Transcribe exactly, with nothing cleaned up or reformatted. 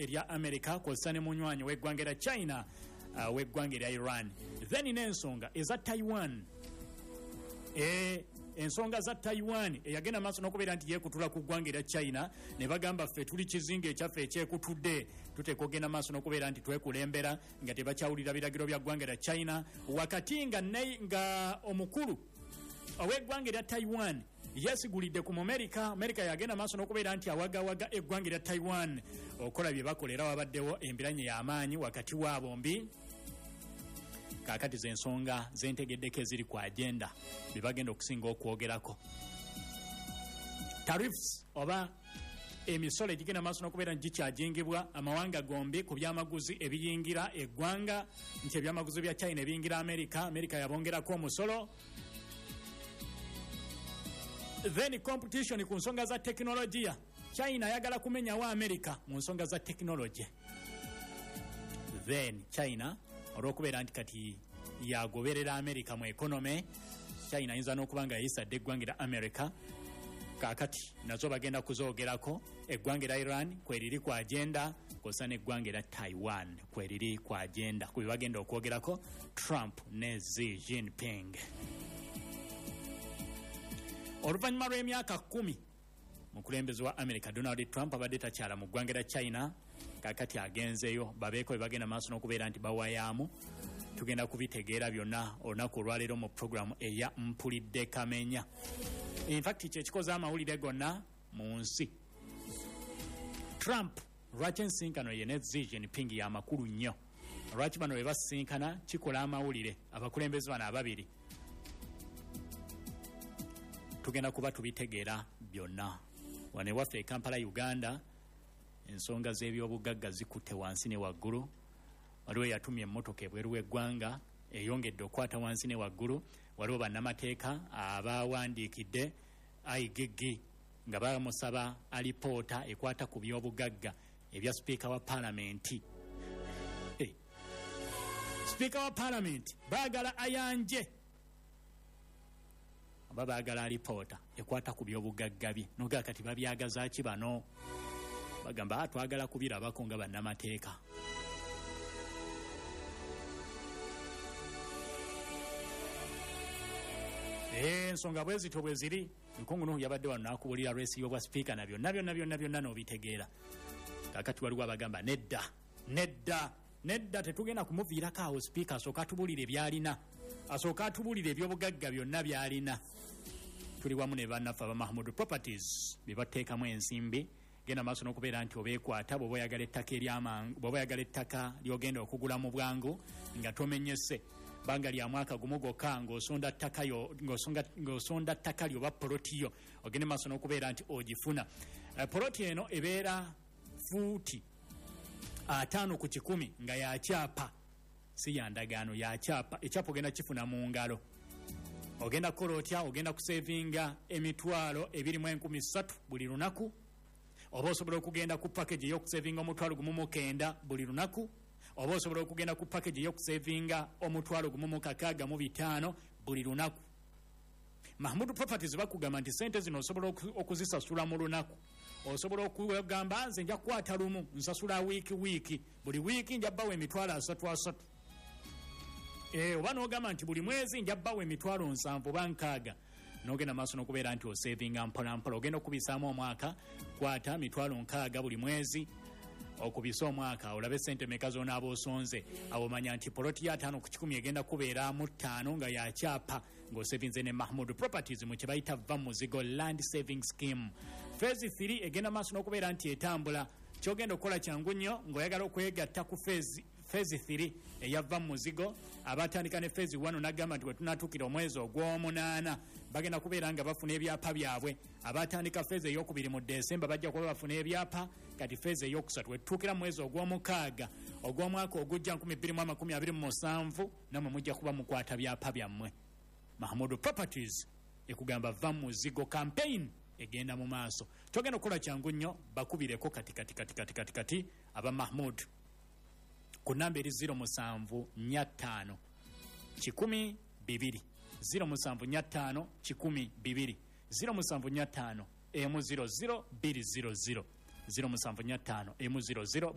erya America kw'ossa ne munywanyi w'eggwanga erya China uh, w'eggwanga erya Iran. Then n'ensonga eza Taiwan. Eh ensonga za Taiwan eyagenda maaso n'okubeera nti yeekutula ku ggwanga erya China ne bagamba ffe tuli kizinga ekyaffe ekyekutudde tuteeka okugenda maaso n'okubeera nti twekulembera nga tebakyawulira biragiro bya ggwanga erya China wakati nga, ne, nga omukulu ow'eggwanga erya Taiwan yesigulidde ku America. America yagenda maaso n'okubeera nti awagawaga eggwanga erya Taiwan okola bye bakolera wabaddewo embiranye y'amaanyi wakati wa bombi. Kakati z'ensonga zentegeddeko eziri ku agenda bye bagenda okusinga okwogerako. Tariffs oba emisolo egigenda maaso n'okubeera nti gikyajingibwa amawanga gombi ku byamaguzi ebiyingira eggwanga nti ebyamaguzi bya China ebiyingira America. America yabongerako omusolo. Then competition ku nsonga za teknologiya. China ayagala kumenyawo America mu nsonga za teknology. Then China olw'okubeera nti kati yagoberera America mu economy, China ayinza n'okuba nga yayisadde eggwanga erya America. Kaakati nazo bagenda kuzoogerako. Eggwanga erya Iran kweriri ku agenda kw'ossa n'eggwanga erya Taiwan kweriri ku agenda ku bye bagenda okwogerako Trump ne Xi Jinping. Oluvannyuma lw'emyaka kumi mukulembeze wa America Donald Trump abadde takyala mu ggwanga erya China, kakati agenzeyo babeeko bye bagenda maaso n'okubeera nti bawayaamu. Tugenda kubitegeera byonna olunaku olwaleero mu programu eya Mpulidde Kamenya. In fact kyekikoze amawulire gonna mu nsi. Trump lwaki ensinkano ye ne Xi Jinping ya makulu nnyo. Lwaki bano bwe basinkana kikola amawulire abakulembeze bano ababiri. Tugenda kuba tubitegeera byonna. Wane waffe Kampala Uganda ensonga z'ebyobugagga zikutte wansi ne waggulu. Waliwo yatumye emmotoka ebweru w'eggwanga eyongedde okwata wansi ne waggulu. Waliwo bannamateeka abawandiikidde I G G nga bamusaba alipoota ekwata ku byobugagga ebya sipiika wa paalamenti. Hey. Sipiika wa paalamenti baagala ayanje aba baagala alipoota ekwata ku byobugagga bye. Noga kati babyagaza ki bano? Bagamba twagala kubirabako nga bannamateeka. Ensonga bwe zito bwe ziri. Nkungu Nuhu yabadde wano n'akubulira resi y'obwa sipiika nabyo nabyo nabyo nabyo nabyo n'obitegeera. Kakati waliwo abagamba nedda nedda nedda tetugenda kumuviirako awo sipiika asooka atubulire byalina, asooka atubulire ebyobugagga byonna byalina. Tuli wamu ne bannaffe aba Mahmood Properties bye bateekamu ensimbi. Genda maaso n'okubeera nti obeekwata bw'oba oyagala ettaka eryamangu, bw'oba oyagala ettaka ly'ogenda okugula mu bwangu nga tomenyese banga lya mwaka gumu gokka ng'osonda ttaka yo ng'osonda ttaka lyo oba poloti yo ogende maaso n'okubeera nti ogifuna. Uh, poloti eno ebeera fuuti ataano ku kikumi nga yakyapa, si ya ndagaano, yakyapa. Ekyapa ogenda kifuna mu ngalo. Ogenda kukola otya? Ogenda kusevinga emitwalo ebiri mu enkumi ssatu buli lunaku. Oba osobola okugenda ku package y'okusevinga omutwalo gumu mu kenda buli lunaku. Oba osobola okugenda ku package y'okusevinga omutwalo gumu mu kakaaga mu bitaano buli lunaku. Mahmood Properties bakugamba nti sente zino osobola okuzisasula mu lunaku. Osobola okugamba nze nja kukwata lumu nsasula wiiki wiiki, buli wiiki nja bbawo emitwalo asatu asatu. Eh, oba n'ogamba nti buli mwezi nja bbawo emitwalo nsanvu oba nkaaga. N'ogenda maaso n'okubeera nti osevinga mpola mpola. Ogenda okubisaamu omwaka, kwata mitwalo nkaaga buli mwezi. Okubisa omwaka olabe sente meka z'onaaba osonze. Awo manya nti poloti ya ataano ku kikumi egenda kubeera mu ttaano nga yakyapa ng'osevinze ne Mahmood Properties mu kye bayita va muzigo Land Saving Scheme. Phase three egenda maaso n'okubeera nti etambula. Kyogenda okukola kyangu nnyo ng'oyagala okwegatta ku phase phase three eyava muzigo. Abatandika ne phase one n'agamba nti bwe tunatuukira omwezi ogw'omunaana bagenda kubeera nga bafuna ebyapa byabwe. Abatandika phase ey'okubiri mu Desemba bajja kuba bafuna ebyapa. Kati phase ey'okusatu wetuukira mu mwezi ogw'omukaaga ogw'omwaka ogujja nkumi bbiri mu amakumi abiri mu musanvu namwe mujja kuba mukwata byapa byammwe. Mahmood Properties ekugamba va muzigo campaign egenda mu maaso. Togenda okukola kyangu nnyo bakubireko kati kati kati kati kati kati aba Mahmood ku namba eri zero musanvu nnya ttaano kikumi bibiri zero musanvu nnya ttaano kikumi bibiri zero musanvu nnya ttaano emu zero zero bbiri zero zero zero musanvu nnya ttaano emu zero zero